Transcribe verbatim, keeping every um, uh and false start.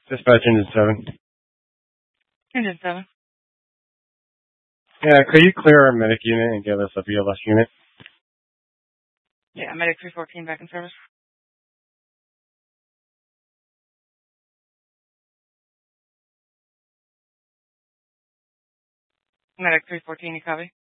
Dispatch engine seven. Engine seven. Yeah, could you clear our medic unit and give us a B L S unit? Yeah, medic three fourteen back in service. Medic three fourteen, you copy?